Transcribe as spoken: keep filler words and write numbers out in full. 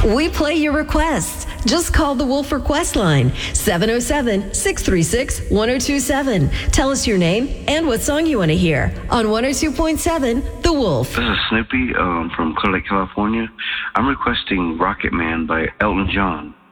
We play your requests. Just call the Wolf Request line, seven oh seven, six three six, one oh two seven. Tell us your name and what song you want to hear on one oh two point seven The Wolf. This is Snoopy um, from Clear Lake, California. I'm requesting Rocket Man by Elton John.